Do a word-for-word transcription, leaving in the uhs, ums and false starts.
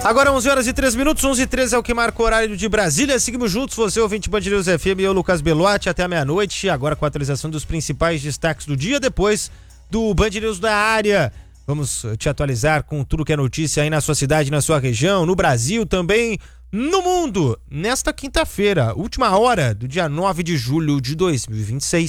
Agora onze horas e três minutos, onze e treze é o que marca o horário de Brasília. Seguimos juntos, você ouvinte Band News F M e eu, Lucas Belotti, até a meia-noite. Agora com a atualização dos principais destaques do dia, depois do Band News da área. Vamos te atualizar com tudo que é notícia aí na sua cidade, na sua região, no Brasil, também no mundo. Nesta quinta-feira, última hora do dia nove de julho de dois mil e vinte e seis.